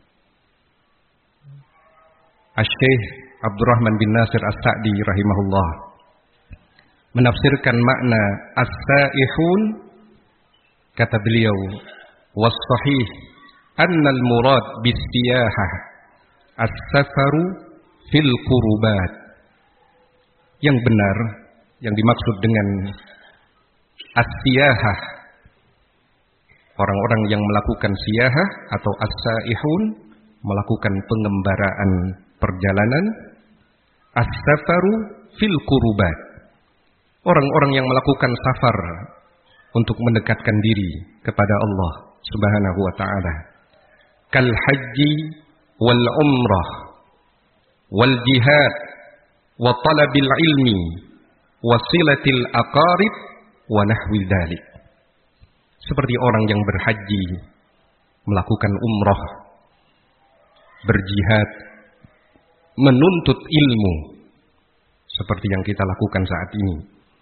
Asy-Syaikh Abdurrahman bin Nasir As-Sa'di rahimahullah menafsirkan makna as-saihun, kata beliau, was-sahih annal murad bis-siyahah as-safaru fil qurubat. Yang benar, yang dimaksud dengan as-siyahah, orang-orang yang melakukan siyahah atau as-saihun, melakukan pengembaraan perjalanan. As-safaru fil qurubat, orang-orang yang melakukan safar untuk mendekatkan diri kepada Allah Subhanahu wa taala. Kal haji wal umrah wal jihad wa talabil ilmi wa silatil aqarib wa nahwi dzalik. Seperti orang yang berhaji, melakukan umrah, berjihad, menuntut ilmu seperti yang kita lakukan saat ini,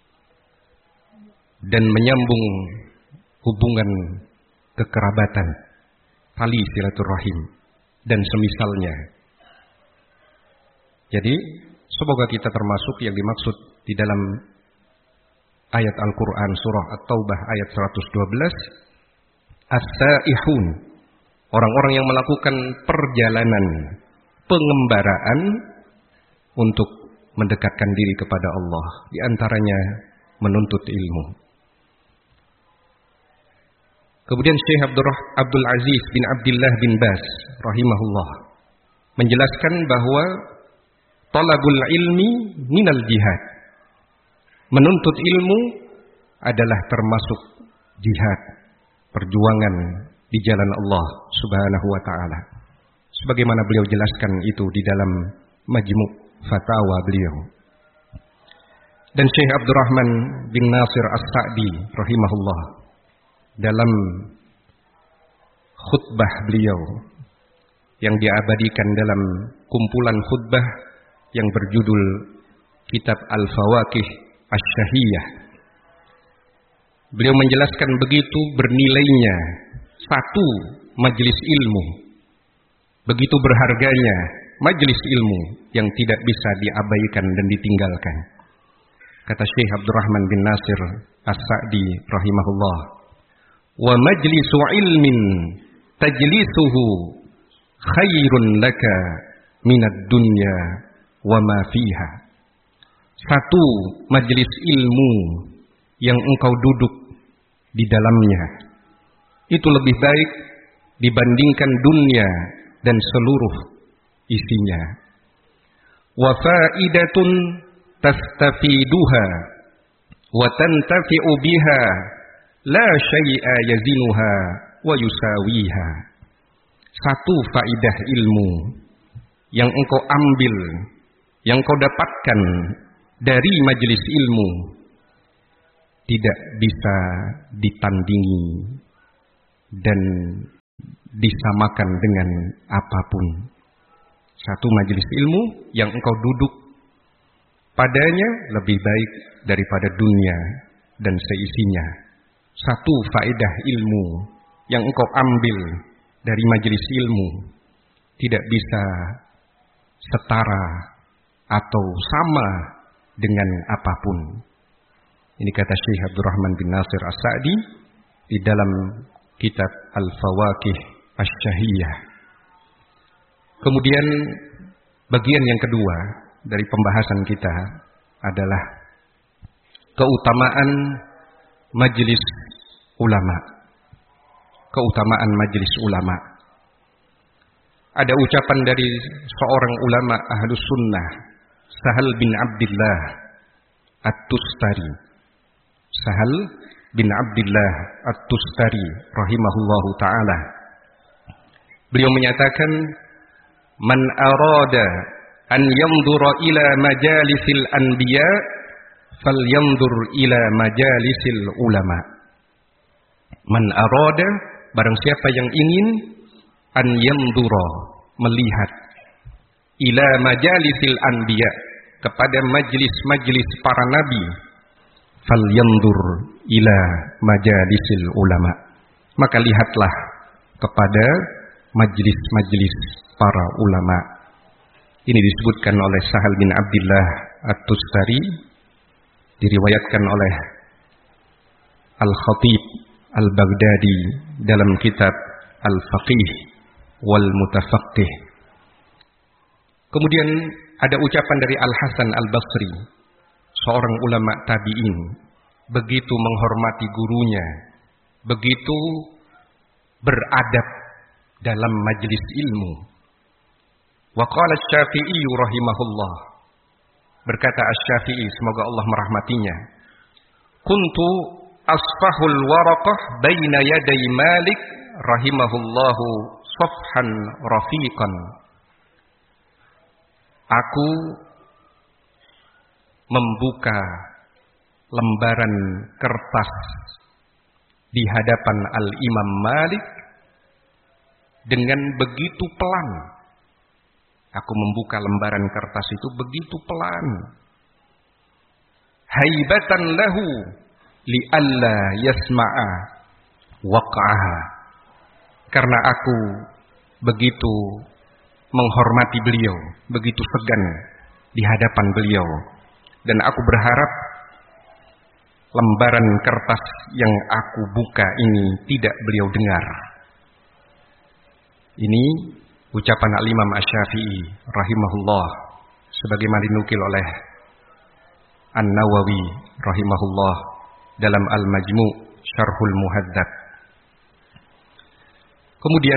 dan menyambung hubungan kekerabatan, tali silaturahim dan semisalnya. Jadi semoga kita termasuk yang dimaksud di dalam ayat Al-Quran surah At-Taubah ayat 112, as-saihun, orang-orang yang melakukan perjalanan pengembaraan untuk mendekatkan diri kepada Allah, di antaranya menuntut ilmu. Kemudian Syekh Abdul Aziz bin Abdullah bin Baz rahimahullah menjelaskan bahwa talabul ilmi minal jihad, menuntut ilmu adalah termasuk jihad, perjuangan di jalan Allah Subhanahu wa taala. Sebagaimana beliau jelaskan itu di dalam Majmu' Fatawa beliau. Dan Syekh Abdurrahman bin Nasir As-Sa'di rahimahullah dalam khutbah beliau yang diabadikan dalam kumpulan khutbah yang berjudul Kitab Al-Fawaqih Asy-Syahiyah, beliau menjelaskan begitu bernilainya satu majelis ilmu, begitu berharganya majelis ilmu yang tidak bisa diabaikan dan ditinggalkan. Kata Syekh Abdurrahman bin Nasir As-Sa'di rahimahullah, wa majlisu ilmin tajlisuhu khairun laka minad dunya wa ma fiha. Satu majelis ilmu yang engkau duduk di dalamnya itu lebih baik dibandingkan dunia dan seluruh isinya. Wa faidatun tastafiduha wa tantafi'u biha la syai'a yazinuha wa yusawiha. Satu faidah ilmu yang engkau ambil, yang engkau dapatkan dari majelis ilmu tidak bisa ditandingi dan disamakan dengan apapun. Satu majelis ilmu yang engkau duduk padanya lebih baik daripada dunia dan seisinya. Satu faedah ilmu yang engkau ambil dari majelis ilmu tidak bisa setara atau sama dengan apapun. Ini kata Syekh Abdurrahman bin Nasir As-Sa'di di dalam kitab Al-Fawaqih Asy-Syahiyah. Kemudian bagian yang kedua dari pembahasan kita adalah keutamaan majelis ulama. Keutamaan majelis ulama. Ada ucapan dari seorang ulama Ahlus Sunnah, Sahal bin Abdullah At-Tustari. Sahal bin Abdullah At-Tustari rahimahullahu ta'ala. Beliau menyatakan, man arada an yandura ila majalisil anbiya falyandur ila majalisil ulama. Man arada, barang siapa yang ingin, an yandura, melihat, ila majalisil anbiya, kepada majlis-majlis para nabi, falyandur ila majalisil ulama, maka lihatlah kepada majlis-majlis para ulama. Ini disebutkan oleh Sahal bin Abdullah At-Tustari, diriwayatkan oleh Al-Khatib Al-Baghdadi dalam kitab Al-Faqih wal Mutafaqih. Kemudian ada ucapan dari Al-Hasan Al-Basri, seorang ulama tabi'in, begitu menghormati gurunya, begitu beradab dalam majlis ilmu. Wa qala Asy-Syafi'i rahimahullah, berkata Asy-Syafi'i, semoga Allah merahmatinya, kuntu asfahul waraqah baina yaday Malik rahimahullahu safhan rafiqan. Aku membuka lembaran kertas di hadapan Al-Imam Malik dengan begitu pelan. Aku membuka lembaran kertas itu begitu pelan. Haibatan lahu li'alla yasma'a waqa'aha. Karena aku begitu menghormati beliau, begitu segan di hadapan beliau, dan aku berharap lembaran kertas yang aku buka ini tidak beliau dengar. Ini ucapan Al-Imam Asy-Syafi'i rahimahullah, sebagaimana dinukil oleh An-Nawawi rahimahullah dalam Al-Majmu' Syarhul Muhadzab. Kemudian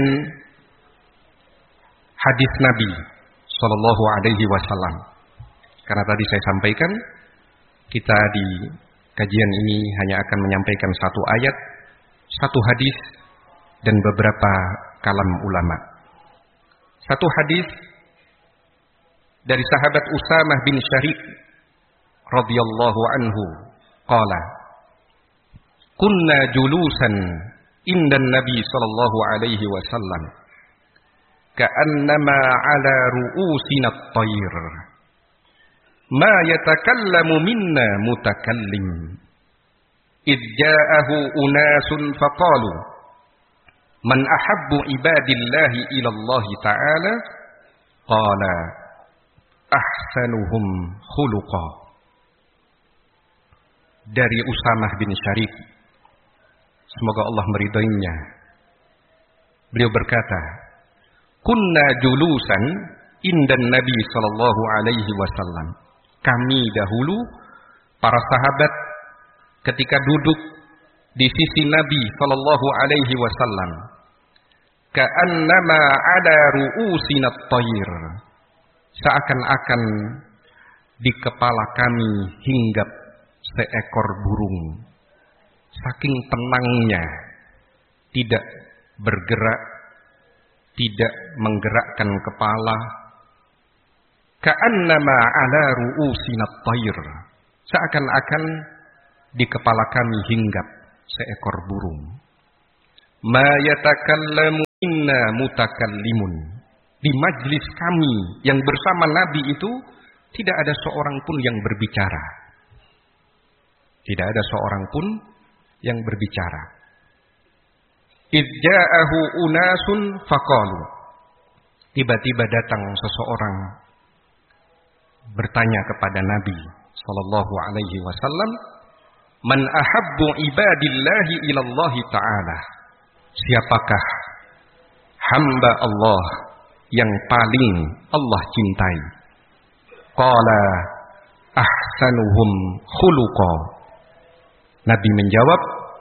hadis Nabi sallallahu alaihi wasallam. Karena tadi saya sampaikan, kita di kajian ini hanya akan menyampaikan satu ayat, satu hadis, dan beberapa kalam ulama. Satu hadis dari sahabat Usamah bin Syarik radhiyallahu anhu, qala, kunna julusan indan Nabi sallallahu alaihi wasallam ka'annama ala ru'usina at-tayr ma yatakallamu minna mutakallim idh ja'ahu unasun faqalu man ahabbu ibadillahi ila Allah ta'ala qala ahsanuhum khuluqa. Dari Usamah bin Syarik, semoga Allah meridainya, beliau berkata, kunna julusan indan Nabi sallallahu alaihi wasallam. Kami dahulu para sahabat ketika duduk di sisi Nabi sallallahu alaihi wasallam, ka'annama ala ru'usina at-tayr, seakan-akan di kepala kami hinggap seekor burung. Saking tenangnya, tidak bergerak, tidak menggerakkan kepala. Ka'annama ala ru'usina at-tayr, seakan-akan di kepala kami hinggap seekor burung. Ma yatakallamu inna mutakallimun. Di majlis kami yang bersama Nabi itu tidak ada seorang pun yang berbicara. Tidak ada seorang pun yang berbicara. Idh ja'ahu unasun faqalu. Tiba-tiba datang seseorang bertanya kepada Nabi sallallahu alaihi wasallam, "Man ahabbu ibadillahi ilallahi ta'ala?" Siapakah hamba Allah yang paling Allah cintai? Qala ahsanuhum khuluqa. Nabi menjawab,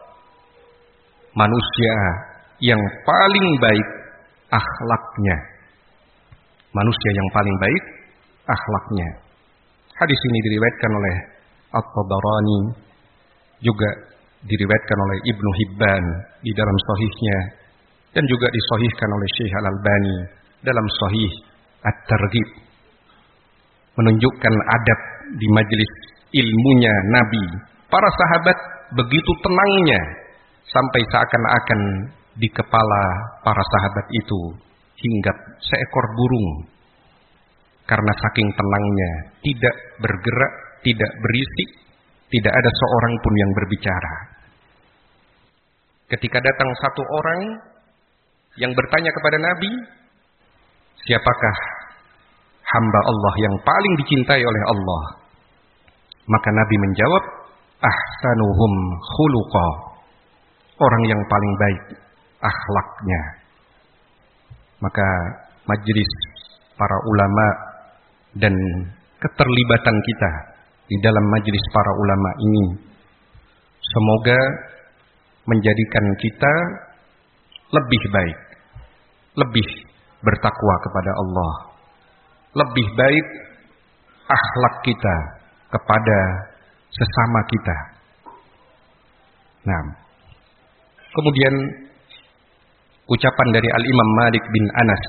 manusia yang paling baik akhlaknya. Manusia yang paling baik akhlaknya. Hadis ini diriwayatkan oleh At-Tabarani, juga diriwayatkan oleh Ibnu Hibban di dalam sahihnya, dan juga disahihkan oleh Syekh Al-Albani dalam Sahih At-Targhib. Menunjukkan adab di majelis ilmunya Nabi. Para sahabat begitu tenangnya sampai seakan-akan di kepala para sahabat itu hinggap seekor burung. Karena saking tenangnya, tidak bergerak, tidak berisik, tidak ada seorang pun yang berbicara. Ketika datang satu orang yang bertanya kepada Nabi, siapakah hamba Allah yang paling dicintai oleh Allah? Maka Nabi menjawab, ahsanuhum khuluqa. Orang yang paling baik akhlaknya. Maka majelis para ulama dan keterlibatan kita di dalam majelis para ulama ini semoga menjadikan kita lebih baik, lebih bertakwa kepada Allah, lebih baik akhlak kita kepada sesama kita. Nah, kemudian ucapan dari Al-Imam Malik bin Anas.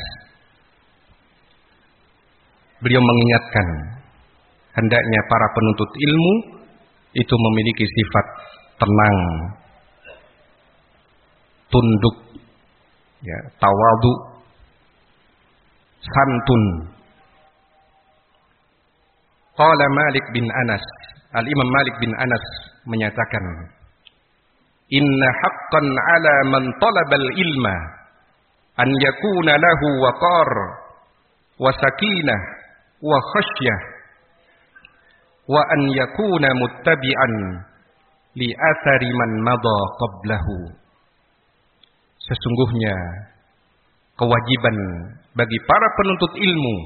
Beliau mengingatkan hendaknya para penuntut ilmu itu memiliki sifat tenang, tunduk, ya, tawadhu, santun. Qala Malik bin Anas, Al-Imam Malik bin Anas menyatakan, inna haqqan ala man talabal ilma an yakuna lahu waqar wa sakinah wa khasyah wa an yakuna muttabi'an li athari man madha qablahu. Sesungguhnya kewajiban bagi para penuntut ilmu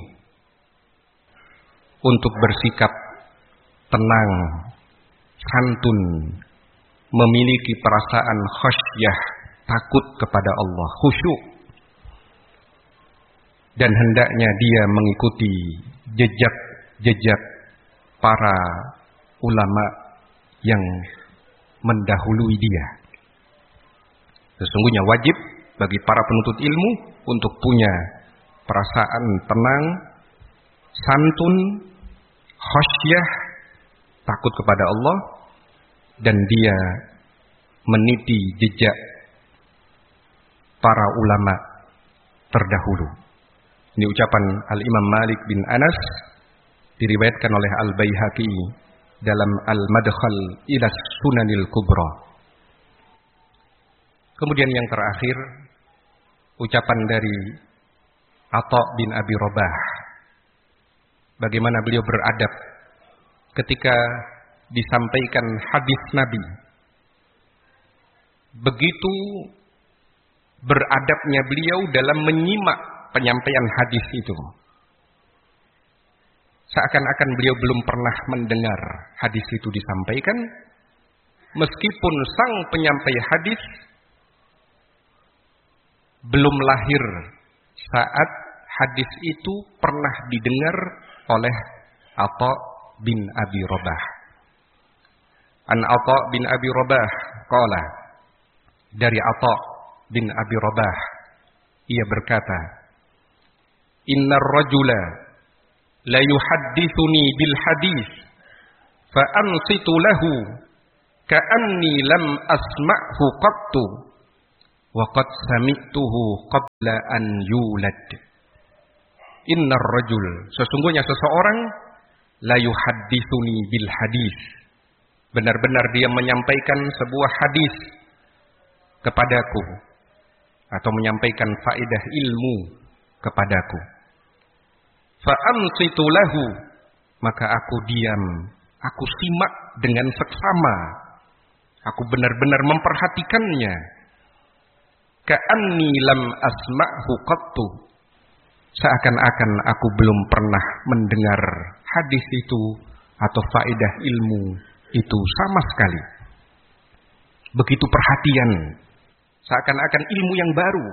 untuk bersikap tenang, santun, memiliki perasaan khasyah, takut kepada Allah, khusyuk. Dan hendaknya dia mengikuti jejak-jejak para ulama yang mendahului dia. Sesungguhnya wajib bagi para penuntut ilmu untuk punya perasaan tenang, santun, khasyah, takut kepada Allah, dan dia meniti jejak para ulama terdahulu. Ini ucapan Al-Imam Malik bin Anas, diriwayatkan oleh Al-Baihaqi dalam Al-Madkhal ila Sunanil Kubra. Kemudian yang terakhir, ucapan dari Atha bin Abi Rabah. Bagaimana beliau beradab ketika disampaikan hadis Nabi. Begitu beradabnya beliau dalam menyimak penyampaian hadis itu. Seakan-akan beliau belum pernah mendengar hadis itu disampaikan, meskipun sang penyampai hadis belum lahir saat hadis itu pernah didengar oleh Atha bin Abi Rabah. An Atha bin Abi Rabah qala, dari Atha bin Abi Rabah ia berkata, innar rajula la yuhaddithuni bil hadis fa ansitu lahu ka'anni lam asma'hu qattu wa qad sami'tuhu qabla an yulad. Innar rajul, sesungguhnya seseorang la yuhadditsuni bil hadis. Benar-benar dia menyampaikan sebuah hadis kepadaku atau menyampaikan faedah ilmu kepadaku. Fa ansitu lahu, maka aku diam, aku simak dengan seksama. Aku benar-benar memperhatikannya. Ka'anni lam asma'hu qattu. Seakan-akan aku belum pernah mendengar hadis itu atau faedah ilmu itu sama sekali. Begitu perhatian, seakan-akan ilmu yang baru.